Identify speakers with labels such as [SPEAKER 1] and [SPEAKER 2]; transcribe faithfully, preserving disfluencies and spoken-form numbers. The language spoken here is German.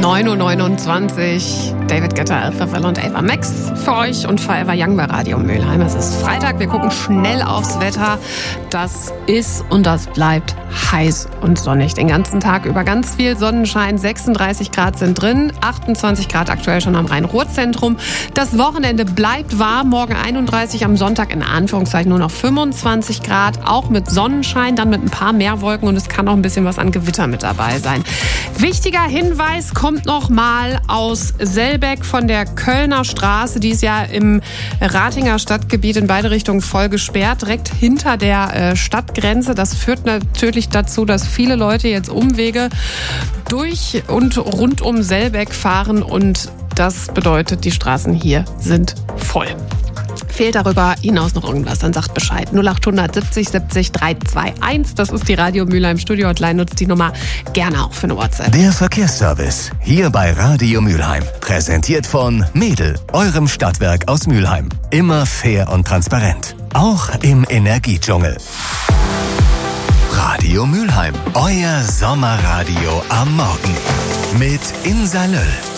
[SPEAKER 1] neun Uhr neunundzwanzig. David Guetta, Alpha Will und Ava Max für euch und Forever Young bei Radio Mülheim. Es ist Freitag, wir gucken schnell aufs Wetter. Das ist und das bleibt heiß und sonnig. Den ganzen Tag über ganz viel Sonnenschein. sechsunddreißig Grad sind drin, achtundzwanzig Grad aktuell schon am Rhein-Ruhr-Zentrum. Das Wochenende bleibt warm, morgen einunddreißig, am Sonntag in Anführungszeichen nur noch fünfundzwanzig Grad. Auch mit Sonnenschein, dann mit ein paar mehr Wolken und es kann auch ein bisschen was an Gewitter mit dabei sein. Wichtiger Hinweis kommt noch mal aus Selbeck von der Kölner Straße. Die ist ja im Ratinger Stadtgebiet in beide Richtungen voll gesperrt, direkt hinter der äh, Stadtgrenze. Das führt natürlich dazu, dass viele Leute jetzt Umwege durch und rund um Selbeck fahren und das bedeutet, die Straßen hier sind voll. Fehlt darüber hinaus noch irgendwas, dann sagt Bescheid. null acht siebzig siebzig dreihunderteinundzwanzig. Das ist die Radio Mülheim Studio Hotline. Nutzt die Nummer gerne auch für eine WhatsApp.
[SPEAKER 2] Der Verkehrsservice hier bei Radio Mülheim. Präsentiert von Mädel, eurem Stadtwerk aus Mülheim. Immer fair und transparent. Auch im Energiedschungel. Radio Mülheim. Euer Sommerradio am Morgen. Mit Insa Löll.